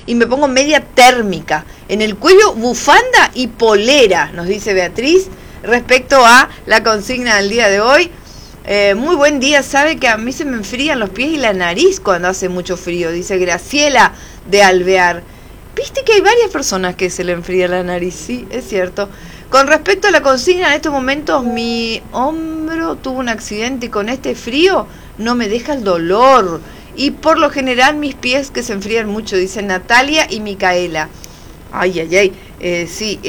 y me pongo media térmica. En el cuello, bufanda y polera, nos dice Beatriz, respecto a la consigna del día de hoy. Muy buen día, sabe que a mí se me enfrían los pies y la nariz cuando hace mucho frío, dice Graciela de Alvear. Viste que hay varias personas que se le enfría la nariz, sí, es cierto. Con respecto a la consigna, en estos momentos mi hombro tuvo un accidente y con este frío no me deja el dolor. Y por lo general mis pies que se enfrían mucho, dicen Natalia y Micaela. Ay, sí,